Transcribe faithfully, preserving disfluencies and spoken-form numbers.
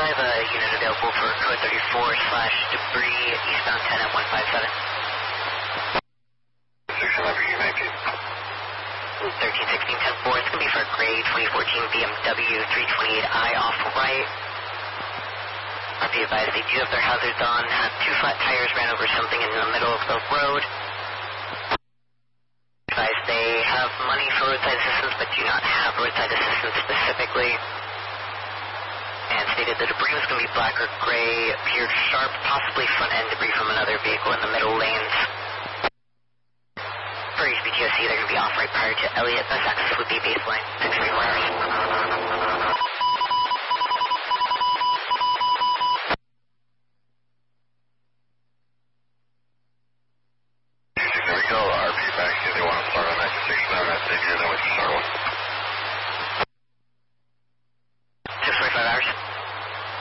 five, uh, unit available for code thirty-four slash debris, eastbound ten at one five seven. six eleven, you make it. thirteen sixteen ten four, it's going to be for a gray twenty fourteen B M W three twenty-eight I off right. I'll be advised they do have their hazards on, have two flat tires, ran over something in the middle of the road. Advised they have money for roadside assistance but do not have roadside assistance specifically. And stated the debris was going to be black or gray, appeared sharp, possibly front end debris from another vehicle in the middle lanes. For H B T O C, they're going to be off right prior to Elliott. Best access would be baseline, six three one.